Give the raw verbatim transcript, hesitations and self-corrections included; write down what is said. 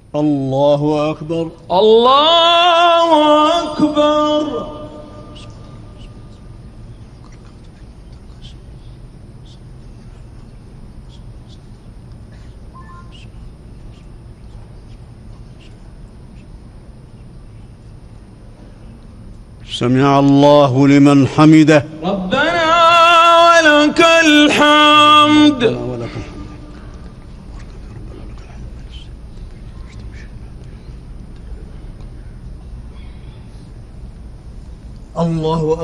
الله أكبر. الله أكبر. سمع الله لمن حمده. ربنا ولك الحمد. الله